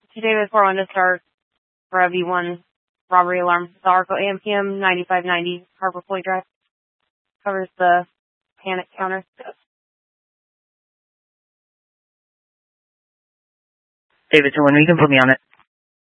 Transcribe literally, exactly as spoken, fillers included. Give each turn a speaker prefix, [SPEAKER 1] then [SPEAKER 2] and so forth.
[SPEAKER 1] two David four one to start for a V one robbery alarm. The Arco A M P M ninety-five ninety Harper Floyd Drive. Covers the panic counter.
[SPEAKER 2] David two one, you can put me on it.